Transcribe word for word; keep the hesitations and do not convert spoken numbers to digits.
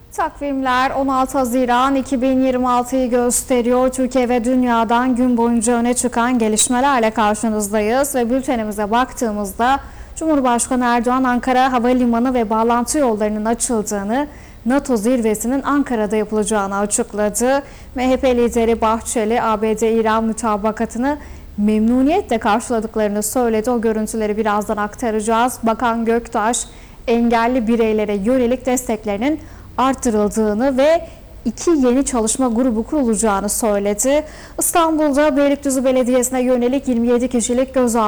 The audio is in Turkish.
Takvimler on altı Haziran iki bin yirmi altıyı gösteriyor. Türkiye ve dünyadan gün boyunca öne çıkan gelişmelerle karşınızdayız ve bültenimize baktığımızda Cumhurbaşkanı Erdoğan Ankara Havalimanı ve bağlantı yollarının açıldığını, NATO zirvesinin Ankara'da yapılacağını açıkladı. M H P lideri Bahçeli, A B D-İran mutabakatını memnuniyetle karşıladıklarını söyledi. O görüntüleri birazdan aktaracağız. Bakan Göktaş, engelli bireylere yönelik desteklerinin artırıldığını ve iki yeni çalışma grubu kurulacağını söyledi. İstanbul'da Beylikdüzü Belediyesi'ne yönelik yirmi yedi kişilik gözaltı